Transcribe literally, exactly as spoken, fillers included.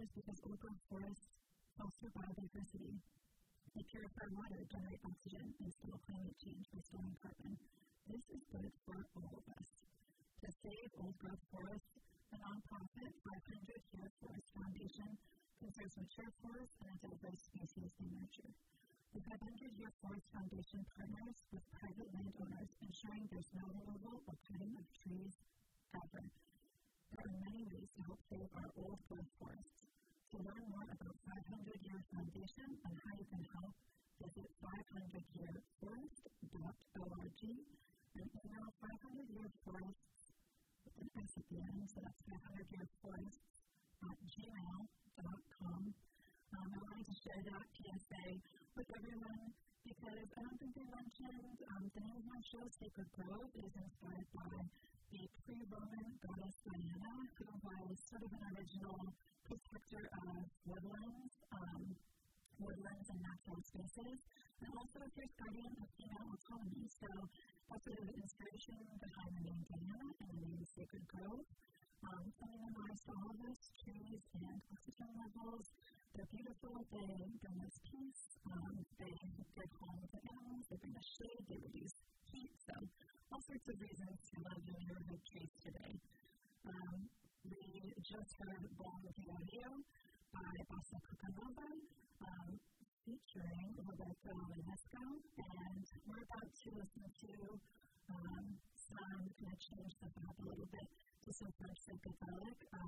matters because old growth forests foster biodiversity. They purify water, generate oxygen, and slow climate change by storing carbon. This is good for all of us. To save old growth forests, the nonprofit five hundred Year Forest Foundation conserves mature forests and a diverse species they nurture. The five hundred Year Forest Foundation partners with private landowners, ensuring there's no removal or cutting of trees ever. There are many ways to help save our old growth forests. To learn more about five hundred Year Foundation and how you can help, visit five hundred year forest dot org and email five hundred year forests with an S at the end, so that's five hundred year forests at gmail dot com. Um, I wanted to share that P S A with everyone because I don't think they mentioned um, the name of my show, Sacred Grove, is inspired by the pre-Roman goddess Diana, who was sort of an original protector of woodlands, um, woodlands and natural spaces, and also a fierce guardian of female autonomy. So that's sort of the inspiration behind the name Diana and the name Sacred Grove. Um, something that matters to all of us, trees and oxygen levels. They're beautiful, they bring us peace, um, they give home to animals, they bring us shade, they reduce heat, so all sorts of reasons to love your neighborhood trees today. Um, we just heard Bon Diario by Bassa Cucanova, um, featuring Roberto Manesco, and we're about to listen to um, some kind of change the vibe a little bit to some French psychedelic. Um,